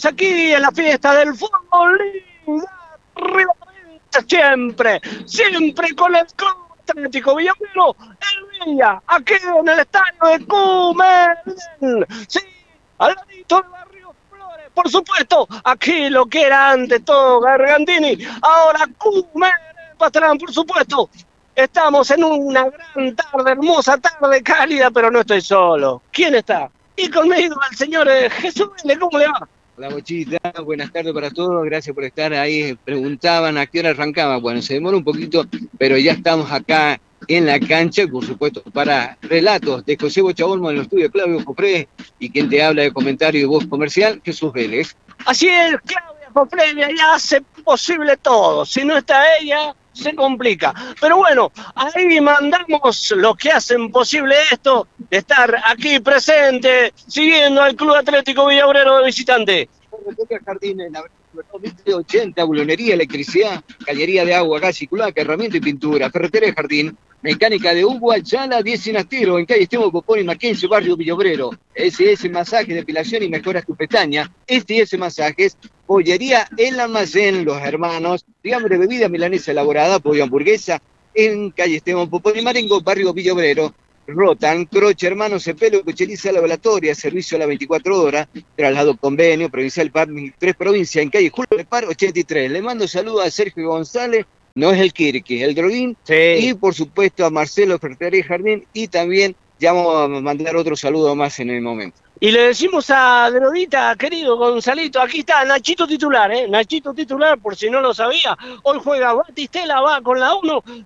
estamos aquí en la fiesta del fútbol. Arriba siempre, siempre con el Club Atlético Villabueno, el Villa, aquí en el estadio de Cumel. Sí, al ladito del barrio Flores, por supuesto, aquí lo que era antes todo Gargantini, ahora Cumel, Pastrán, por supuesto. Estamos en una gran tarde, hermosa tarde, cálida, pero no estoy solo. ¿Quién está? Y conmigo el señor Jesús Vélez, ¿cómo le va? Hola Bochita, buenas tardes para todos, gracias por estar ahí. Preguntaban a qué hora arrancaba. Bueno, se demora un poquito, pero ya estamos acá en la cancha, por supuesto, para relatos de José Bochabón en el estudio Claudio Copré y quien te habla de comentario y voz comercial, Jesús Vélez. Así es, Claudia Copré, ella hace posible todo. Si no está ella, se complica. Pero bueno, ahí mandamos los que hacen posible esto, de estar aquí presente, siguiendo al Club Atlético Villaobrero de visitante. Jardín en la 2080, bulonería, electricidad, cañería de agua, gas y culaca, herramienta y pintura, ferretera de jardín, mecánica de Hugo Ayala, 10 Sinastero, en calle Esteban Popón y Mackenzie, barrio Villobrero. SS Masaje, depilación y mejoras tu pestaña. SS Masajes, pollería El Almacén, Los Hermanos, digamos de bebida milanesa elaborada, pollo hamburguesa, en calle Esteban Popón y Marengo, barrio Villobrero. Rotan, Croce, Hermanos, Cepelo, Cocheriza, Laboratoria, servicio a las 24 horas, traslado convenio, provincial PAR, 3 provincias, en calle Julio de Par, 83. Le mando saludos a Sergio González, no es el Kirky, el Droguín, Sí. Y por supuesto a Marcelo Ferretería Jardín, y también ya vamos a mandar otro saludo más en el momento. Y le decimos a Drodita, querido Gonzalito, aquí está Nachito titular, Nachito titular, por si no lo sabía. Hoy juega Batistela, va con la 1,